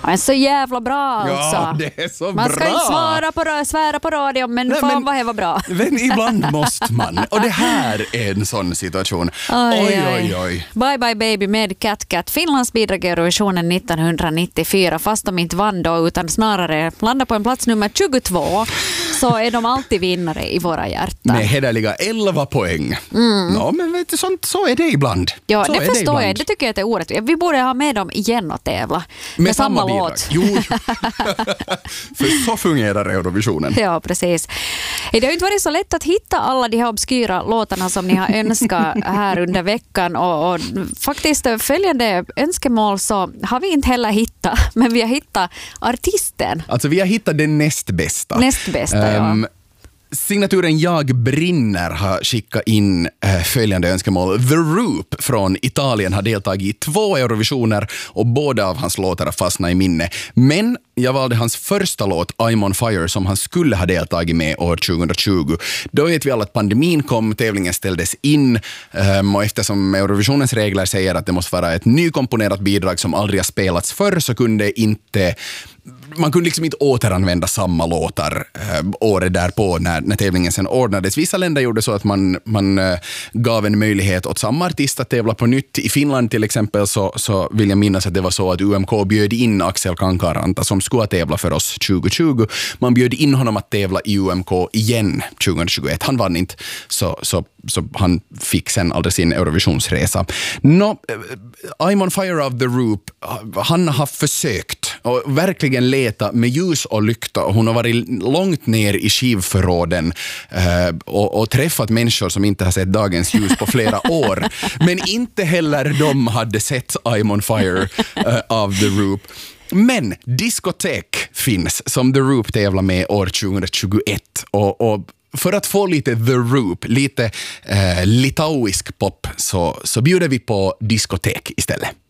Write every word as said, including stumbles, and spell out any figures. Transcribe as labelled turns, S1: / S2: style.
S1: Men så jävla bra alltså.
S2: Ja, det är så
S1: man ska
S2: bra.
S1: inte svara på, svära på radion, men
S2: Nej,
S1: fan
S2: men-
S1: vad det var bra.
S2: Men ibland måste man. Och det här är en sån situation.
S1: Oj,
S2: Oj,
S1: oj.
S2: oj, oj.
S1: Bye Bye Baby med Cat Cat. Finlands bidrag i Eurovisionen nittonhundranittiofyra, fast de inte vann då utan snarare landade på en plats nummer tjugotvå, så är de alltid vinnare i våra hjärtan.
S2: Med hederliga elva poäng. Mm. No, men vet du, sånt, så är det ibland.
S1: Ja,
S2: så
S1: det
S2: är
S1: förstår
S2: ibland.
S1: jag. Det tycker jag att det är orättvist. Vi borde ha med dem igen och tävla. Med,
S2: Med
S1: samma,
S2: bidrag.
S1: låt.
S2: Jo, för så fungerar Eurovisionen.
S1: Ja, precis. Det har inte varit så lätt att hitta alla de här obskyra låtarna som ni har önskat här under veckan. Och, och faktiskt följande önskemål så har vi inte heller hittat, men vi har hittat artisten.
S2: Alltså vi har hittat den näst bästa.
S1: Näst bästa, ja.
S2: Um, Signaturen Jag brinner har skickat in äh, följande önskemål. The Roop från Italien har deltagit i två Eurovisioner och båda av hans låtar har fastnat i minne. Men jag valde hans första låt, I'm on fire, som han skulle ha deltagit med år tjugohundratjugo. Då vet vi alla att pandemin kom, tävlingen ställdes in um, och eftersom Eurovisionens regler säger att det måste vara ett nykomponerat bidrag som aldrig har spelats förr, så kunde inte man kunde liksom inte återanvända samma låtar äh, året därpå när, när tävlingen sen ordnades. Vissa länder gjorde så att man, man äh, gav en möjlighet åt samma artist att tävla på nytt. I Finland till exempel så, så vill jag minnas att det var så att U M K bjöd in Axel Kankaranta som skulle tävla för oss tjugohundratjugo. Man bjöd in honom att tävla i U M K igen tjugohundratjugoett. Han vann inte, så, så, så han fick sen aldrig sin Eurovisionsresa. No, I'm on fire of the Roop. Han har försökt och verkligen leta med ljus och lykta. Hon har varit långt ner i skivförråden eh, och, och träffat människor som inte har sett dagens ljus på flera år. Men inte heller de hade sett I'm on fire eh, av The Roop. Men diskotek finns som The Roop tävlar med år tjugohundratjugoett och, och för att få lite The Roop, lite eh, litauisk pop, så, så bjuder vi på diskotek istället.